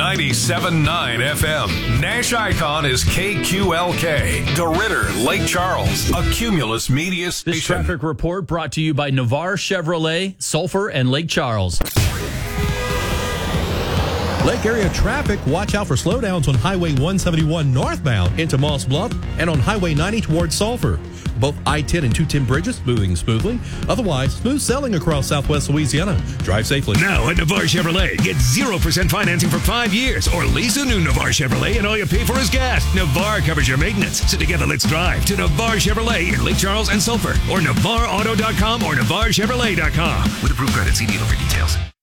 97.9 FM. Nash Icon is KQLK. DeRidder, Lake Charles, a Cumulus Media station. This traffic report brought to you by Navarre Chevrolet, Sulphur, and Lake Charles. Lake area traffic, watch out for slowdowns on Highway 171 northbound into Moss Bluff and on Highway 90 towards Sulphur. Both I-10 and 210 bridges moving smoothly. Otherwise, smooth sailing across southwest Louisiana. Drive safely. Now at Navarre Chevrolet, get 0% financing for 5 years or lease a new Navarre Chevrolet and all you pay for is gas. Navarre covers your maintenance. So together, let's drive to Navarre Chevrolet in Lake Charles and Sulphur or NavarreAuto.com or NavarreChevrolet.com. With approved credit, see dealer for details.